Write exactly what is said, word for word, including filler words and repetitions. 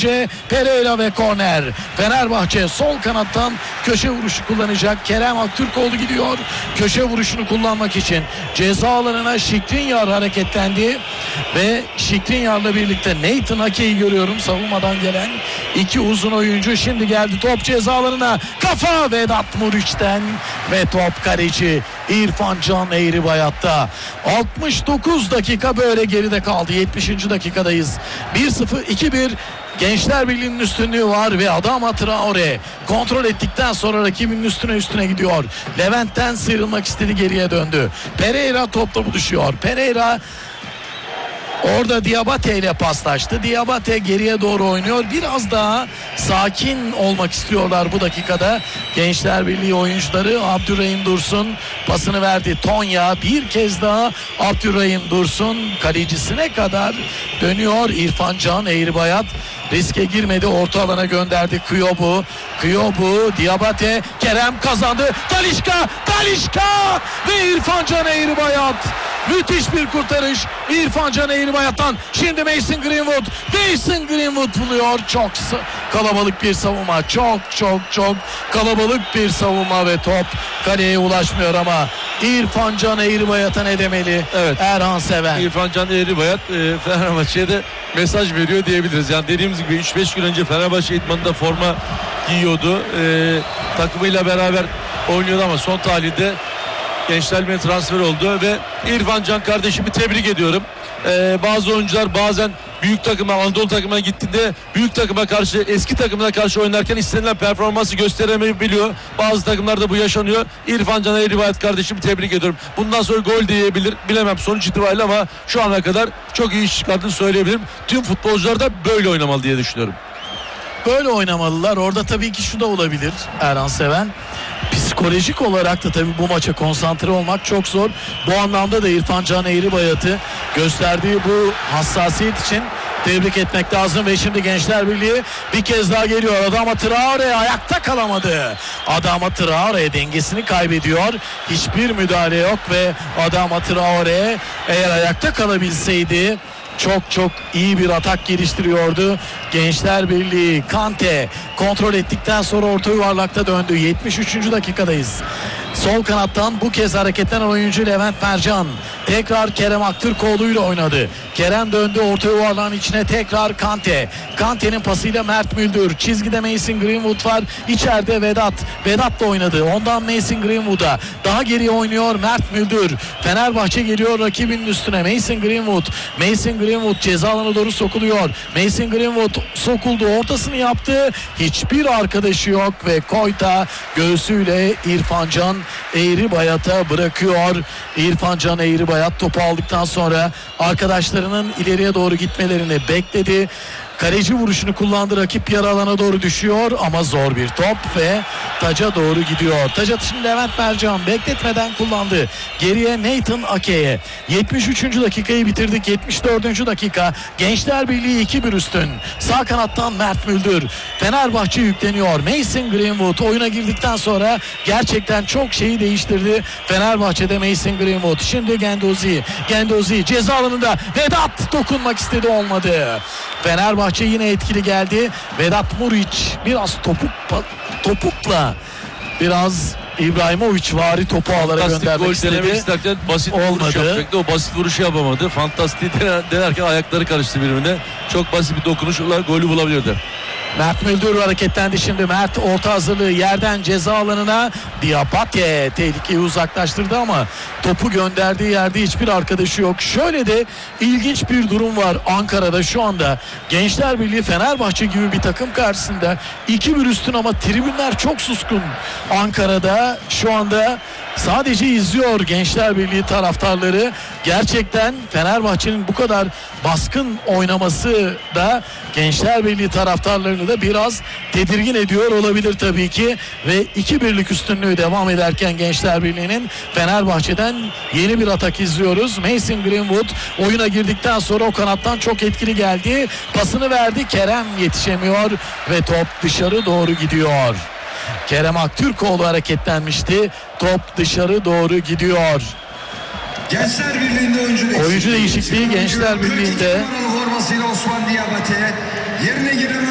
önce Pereira ve korner. Fenerbahçe sol kanattan köşe vuruşu kullanacak. Kerem Aktürkoğlu gidiyor köşe vuruşunu kullanmak için. Ceza alanına Skriniar hareketlendi ve Skriniar'la birlikte Nathan Ake'yi görüyorum. Savunmadan gelen iki uzun oyuncu. Şimdi geldi top ceza alanına. Kafa Vedat Muriç'ten ve top kaleci İrfan Can Eğribayat'ta. altmış dokuz dakika böyle geride kaldı. yetmişinci dakikadayız. bir sıfır iki bir Gençler Birliği'nin üstünlüğü var ve Adama Traore kontrol ettikten sonra rakibinin üstüne üstüne gidiyor. Levent'ten sıyrılmak istedi, geriye döndü. Pereira topla buluşuyor. Pereira orada Diabate ile paslaştı. Diabate geriye doğru oynuyor. Biraz daha sakin olmak istiyorlar bu dakikada. Gençler Birliği oyuncuları. Abdurrahim Dursun pasını verdi. Tonya bir kez daha Abdurrahim Dursun kalecisine kadar dönüyor. İrfan Can Eğribayat riske girmedi. Orta alana gönderdi. Kyobu. Kyobu. Diabate. Kerem kazandı. Talişka. Talişka. Ve İrfan Can Eğribayat. Müthiş bir kurtarış İrfan Can Eğribayat'tan. Şimdi Mason Greenwood. Mason Greenwood buluyor. Çok kalabalık bir savunma. Çok çok çok kalabalık bir savunma ve top kaleye ulaşmıyor ama İrfan Can Eğribayat'a ne demeli? Evet. Erhan Seven. İrfan Can Eğribayat e, Fenerbahçe'ye de mesaj veriyor diyebiliriz. Yani dediğimiz gibi üç beş gün önce Fenerbahçe idmanında forma giyiyordu. E, takımıyla beraber oynuyordu ama son tahlilde Gençler Birliği'ne transfer oldu ve İrfan Can kardeşimi tebrik ediyorum. Ee, bazı oyuncular bazen büyük takıma, Anadolu takımına gittiğinde büyük takıma karşı, eski takımına karşı oynarken istenilen performansı gösteremeyebiliyor. Bazı takımlarda bu yaşanıyor. İrfan Can Eğribayat kardeşimi tebrik ediyorum. Bundan sonra gol diyebilir, bilemem sonuç itibariyle ama şu ana kadar çok iyi iş çıkardığını söyleyebilirim. Tüm futbolcular da böyle oynamalı diye düşünüyorum. Böyle oynamalılar. Orada tabii ki şu da olabilir Erhan Seven. Psikolojik olarak da tabii bu maça konsantre olmak çok zor. Bu anlamda da İrfan Can Eğribayat'ı gösterdiği bu hassasiyet için tebrik etmek lazım. Ve şimdi Gençler Birliği bir kez daha geliyor. Adama Traore ayakta kalamadı. Adama Traore dengesini kaybediyor. Hiçbir müdahale yok ve Adama Traore eğer ayakta kalabilseydi çok çok iyi bir atak geliştiriyordu. Gençler Birliği. Kante kontrol ettikten sonra orta yuvarlakta döndü. yetmiş üçüncü dakikadayız. Sol kanattan bu kez hareketlenen oyuncu Levent Mercan. Tekrar Kerem Aktürkoğlu ile oynadı. Kerem döndü orta yuvarlağın içine, tekrar Kante. Kante'nin pasıyla Mert Müldür. Çizgide Mason Greenwood var. İçeride Vedat. Vedat da oynadı. Ondan Mason Greenwood'a. Daha geriye oynuyor Mert Müldür. Fenerbahçe geliyor rakibinin üstüne. Mason Greenwood. Mason Greenwood ceza alanına doğru sokuluyor. Mason Greenwood sokuldu. Ortasını yaptı. Hiçbir arkadaşı yok ve Koyta göğsüyle İrfan Can Eğribayat'a bırakıyor. İrfan Can Eğribayat topu aldıktan sonra arkadaşlarının ileriye doğru gitmelerini bekledi. Kaleci vuruşunu kullandı. Rakip yarı alana doğru düşüyor ama zor bir top ve taca doğru gidiyor. Taca şimdi Levent Mercan bekletmeden kullandı. Geriye Nathan Ake'ye. yetmiş üçüncü dakikayı bitirdik. yetmiş dördüncü dakika. Gençler Birliği iki bir üstün. Sağ kanattan Mert Müldür. Fenerbahçe yükleniyor. Mason Greenwood oyuna girdikten sonra gerçekten çok şeyi değiştirdi. Fenerbahçe'de Mason Greenwood. Şimdi Gendozi. Gendozi ceza alanında. Vedat dokunmak istedi, olmadı. Fenerbahçe yine etkili geldi. Vedat Muriç biraz topuk topukla biraz İbrahimovic vari topu ağlara göndermek istedi. Denemek isterken basit olmadı. vuruş yapacaktı. O basit vuruşu yapamadı. Fantastik denerken ayakları karıştı birbirine. Çok basit bir dokunuşla golü bulabilirdi. Mert Müldür hareketlendi şimdi. Mert orta hazırlığı yerden ceza alanına. Diabate tehlikeyi uzaklaştırdı ama topu gönderdiği yerde hiçbir arkadaşı yok. Şöyle de ilginç bir durum var Ankara'da şu anda. Gençler Birliği Fenerbahçe gibi bir takım karşısında iki bir üstün ama tribünler çok suskun. Ankara'da şu anda sadece izliyor Gençler Birliği taraftarları. Gerçekten Fenerbahçe'nin bu kadar baskın oynaması da Gençler Birliği taraftarlarını da biraz tedirgin ediyor olabilir tabii ki. Ve iki birlik üstünlüğü devam ederken Gençler Birliği'nin Fenerbahçe'den yeni bir atak izliyoruz. Mason Greenwood oyuna girdikten sonra o kanattan çok etkili geldi. Pasını verdi. Kerem yetişemiyor ve top dışarı doğru gidiyor. Kerem Aktürkoğlu hareketlenmişti. Top dışarı doğru gidiyor. Gençler Birliği'nde oyuncu değişikliği. Oyuncu değişikliği Gençler Birliği'nde. Formasıyla Osman Diabate yerine giren